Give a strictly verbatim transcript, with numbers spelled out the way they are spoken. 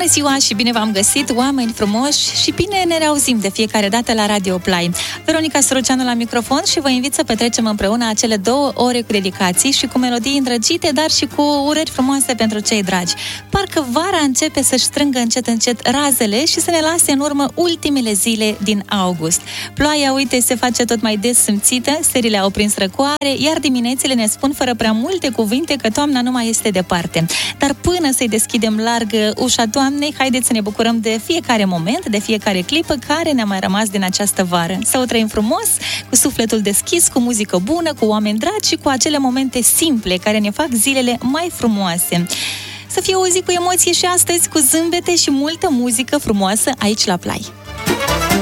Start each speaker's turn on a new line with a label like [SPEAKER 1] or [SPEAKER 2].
[SPEAKER 1] Bună ziua și bine v-am găsit, oameni frumoși, și bine ne reauzim de fiecare dată la Radio Play. Veronica Soroceanu la microfon și vă invit să petrecem împreună acele două ore cu dedicații și cu melodii îndrăgite, dar și cu urări frumoase pentru cei dragi. Parcă vara începe să-și strângă încet încet razele și să ne lase în urmă ultimele zile din august. Ploaia, uite, se face tot mai des simțită, serile au prins răcoare, iar diminețile ne spun fără prea multe cuvinte că toamna nu mai este departe. Dar până să-i deschidem larg ușa toamnei, haideți să ne bucurăm de fiecare moment, de fiecare clipă care ne-a mai rămas din această vară. Să o trăim frumos, cu sufletul deschis, cu muzică bună, cu oameni dragi și cu acele momente simple care ne fac zilele mai frumoase. Să fie o zi cu emoție și astăzi, cu zâmbete și multă muzică frumoasă aici la Play.